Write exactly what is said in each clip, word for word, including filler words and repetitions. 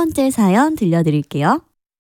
번째 사연 들려드릴게요.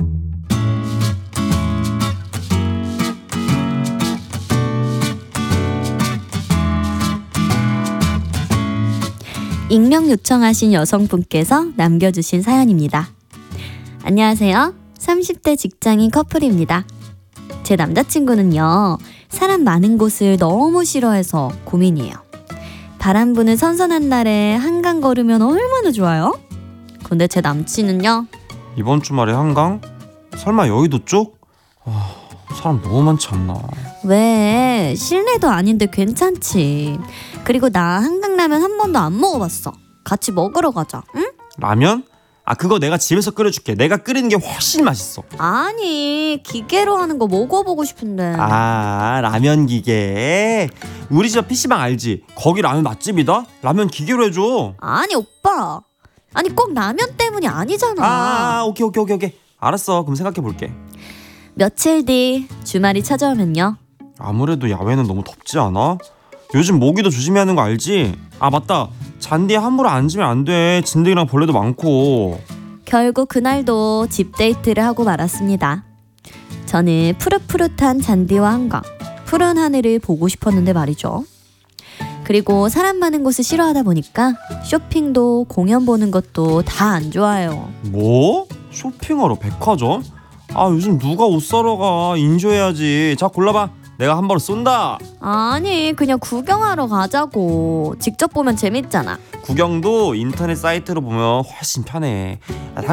익명 요청하신 여성분께서 남겨주신 사연입니다. 안녕하세요. 삼십 대 직장인 커플입니다. 제 남자친구는요, 사람 많은 곳을 너무 싫어해서 고민이에요. 바람 부는 선선한 날에 한강 걸으면 얼마나 좋아요? 근데 제 남친은요, 이번 주말에 한강? 설마 여의도 쪽? 아, 사람 너무 많지 않나? 왜? 실내도 아닌데 괜찮지. 그리고 나 한강라면 한 번도 안 먹어봤어. 같이 먹으러 가자, 응? 라면? 아, 그거 내가 집에서 끓여줄게. 내가 끓이는 게 훨씬 맛있어. 아니, 기계로 하는 거 먹어보고 싶은데. 아, 라면 기계. 우리 집 피시방 알지? 거기 라면 맛집이다? 라면 기계로 해줘. 아니, 오빠. 아니, 꼭 라면 때문이 아니잖아. 아, 오케이 오케이 오케이 오케이. 알았어. 그럼 생각해볼게. 며칠 뒤 주말이 찾아오면요, 아무래도 야외는 너무 덥지 않아? 요즘 모기도 조심해야 하는 거 알지? 아, 맞다. 잔디에 함부로 앉으면 안 돼. 진드기랑 벌레도 많고. 결국 그날도 집 데이트를 하고 말았습니다. 저는 푸릇푸릇한 잔디와 한강, 푸른 하늘을 보고 싶었는데 말이죠. 그리고 사람 많은 곳을 싫어하다 보니까 쇼핑도 공연 보는 것도 다 안 좋아해요. 뭐? 쇼핑하러 백화점? 아, 요즘 누가 옷 사러 가. 인조해야지. 자, 골라봐. 내가 한 번에 쏜다. 아니, 그냥 구경하러 가자고. 직접 보면 재밌잖아. 구경도 인터넷 사이트로 보면 훨씬 편해.